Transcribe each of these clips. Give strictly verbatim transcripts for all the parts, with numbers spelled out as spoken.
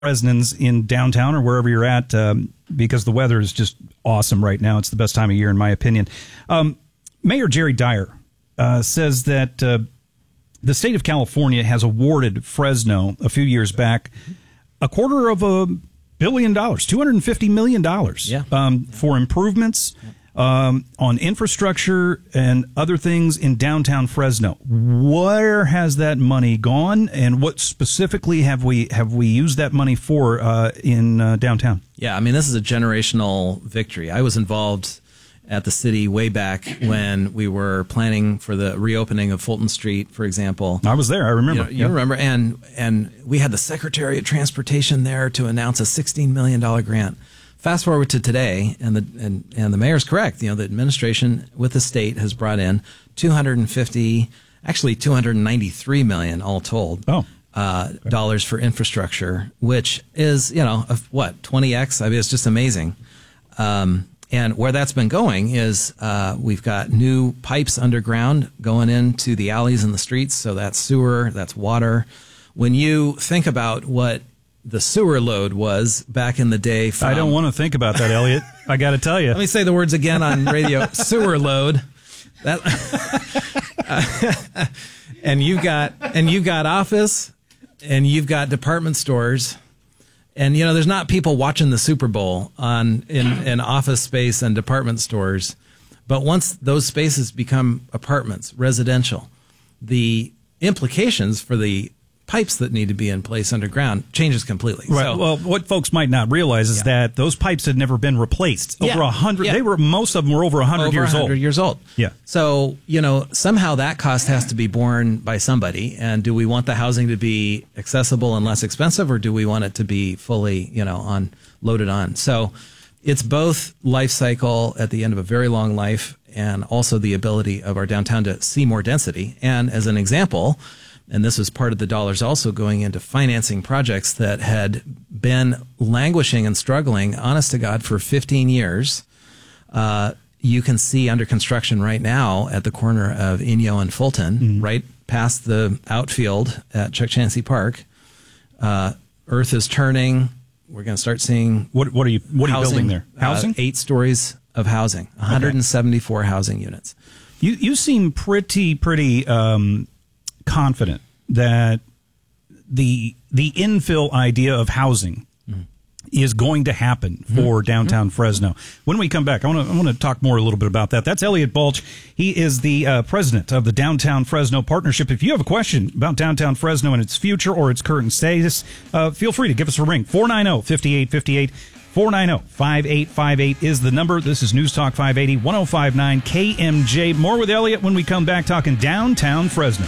Fresnans in downtown or wherever you're at, um, because the weather is just awesome right now. It's the best time of year, in my opinion. Um, Mayor Jerry Dyer uh, says that uh, the state of California has awarded Fresno a few years back a quarter of a billion dollars, two hundred fifty million dollars, yeah. um, for improvements um, on infrastructure and other things in downtown Fresno. Where has that money gone, and what specifically have we have we used that money for uh, in uh, downtown? Yeah, I mean, this is a generational victory. I was involved at the city way back when we were planning for the reopening of Fulton Street, for example. I was there. I remember. You, know, you yeah. remember, and and we had the Secretary of Transportation there to announce a sixteen million dollars grant. Fast forward to today, and the and, and the mayor's correct. You know, the administration with the state has brought in two hundred fifty, actually two hundred ninety-three million all told. Oh. Uh, dollars for infrastructure, which is, you know, a, what, twenty x? I mean, it's just amazing. Um, and where that's been going is uh, we've got new pipes underground going into the alleys and the streets. So that's sewer, that's water. When you think about what the sewer load was back in the day. From, I don't want to think about that, Elliot. I got to tell you. Let me say the words again on radio. Sewer load. That, uh, and you've got and you've got office, and you've got department stores, and you know there's not people watching the Super Bowl on in, in office space and department stores, but once those spaces become apartments, residential, the implications for the pipes that need to be in place underground changes completely. Right. So, well, what folks might not realize is yeah. that those pipes had never been replaced. Yeah. Over a hundred, yeah. they were most of them were over a hundred years old. years old. Yeah. So you know somehow that cost has to be borne by somebody. And do we want the housing to be accessible and less expensive, or do we want it to be fully you know on loaded on? So it's both life cycle at the end of a very long life, and also the ability of our downtown to see more density. And as an example. And this was part of the dollars also going into financing projects that had been languishing and struggling, honest to God, for fifteen years. Uh, you can see under construction right now at the corner of Inyo and Fulton, mm-hmm. right past the outfield at Chuck Chansey Park. Uh, Earth is turning. We're going to start seeing what what are you what housing, are you building there? Housing, uh, eight stories of housing, one hundred seventy-four okay. housing units. You you seem pretty pretty. Um confident that the the infill idea of housing mm-hmm. is going to happen for mm-hmm. downtown mm-hmm. Fresno. When we come back, I want to I want to talk more a little bit about that. That's Elliot Balch. He is the uh, president of the Downtown Fresno Partnership. If you have a question about downtown Fresno and its future or its current status, uh, feel free to give us a ring. four nine zero, five eight five eight. four nine zero, five eight five eight is the number. This is News Talk five eighty, ten fifty-nine K M J. More with Elliot when we come back talking downtown Fresno.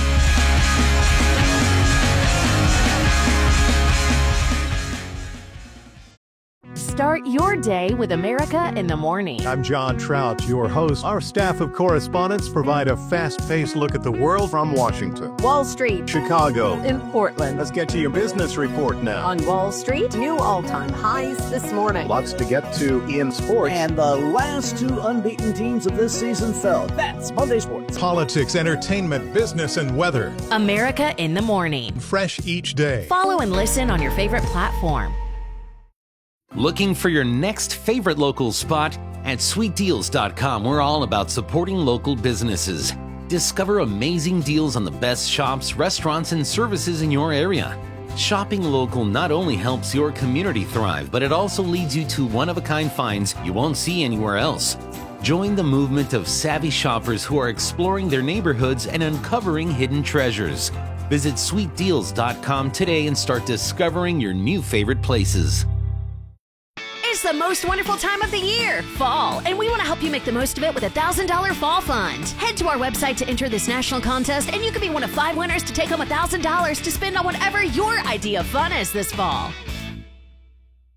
Start your day with America in the Morning. I'm John Trout, your host. Our staff of correspondents provide a fast-paced look at the world from Washington, Wall Street, Chicago, and Portland. Let's get to your business report now. On Wall Street, new all-time highs this morning. Lots to get to in sports. And the last two unbeaten teams of this season fell. That's Monday Sports. Politics, entertainment, business, and weather. America in the Morning. Fresh each day. Follow and listen on your favorite platform. Looking for your next favorite local spot? At sweet deals dot com, we're all about supporting local businesses. Discover amazing deals on the best shops, restaurants, and services in your area. Shopping local not only helps your community thrive, but it also leads you to one-of-a-kind finds you won't see anywhere else. Join the movement of savvy shoppers who are exploring their neighborhoods and uncovering hidden treasures. Visit sweet deals dot com today and start discovering your new favorite places. It's the most wonderful time of the year, fall, and we want to help you make the most of it with a one thousand dollars Fall Fund. Head to our website to enter this national contest, and you could be one of five winners to take home one thousand dollars to spend on whatever your idea of fun is this fall.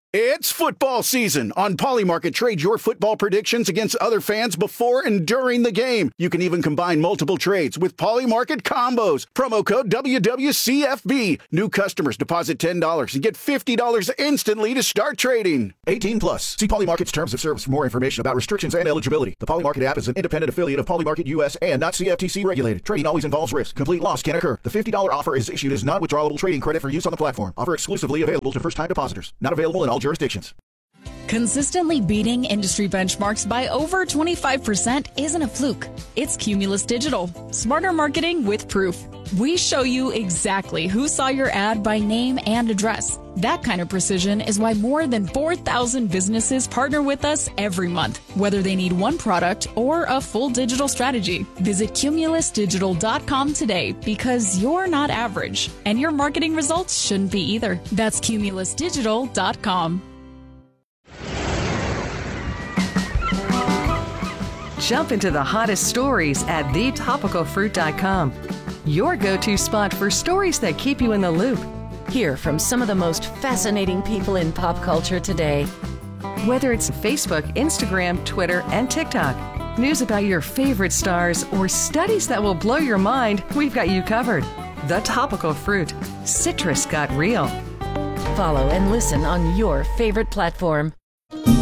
It's football season. On Polymarket, trade your football predictions against other fans before and during the game. You can even combine multiple trades with Polymarket combos. Promo code W W C F B. New customers deposit ten dollars and get fifty dollars instantly to start trading. eighteen plus. See Polymarket's terms of service for more information about restrictions and eligibility. The Polymarket app is an independent affiliate of Polymarket U S and not C F T C regulated. Trading always involves risk. Complete loss can occur. The fifty dollars offer is issued as non-withdrawable trading credit for use on the platform. Offer exclusively available to first-time depositors. Not available in all jurisdictions. Consistently beating industry benchmarks by over twenty-five percent isn't a fluke. It's Cumulus Digital. Smarter marketing with proof. We show you exactly who saw your ad by name and address. That kind of precision is why more than four thousand businesses partner with us every month, whether they need one product or a full digital strategy. Visit cumulus digital dot com today because you're not average, and your marketing results shouldn't be either. That's cumulus digital dot com. Jump into the hottest stories at the topical fruit dot com. Your go-to spot for stories that keep you in the loop. Hear from some of the most fascinating people in pop culture today. Whether it's Facebook, Instagram, Twitter, and TikTok, news about your favorite stars, or studies that will blow your mind, we've got you covered. The Topical Fruit. Citrus got real. Follow and listen on your favorite platform.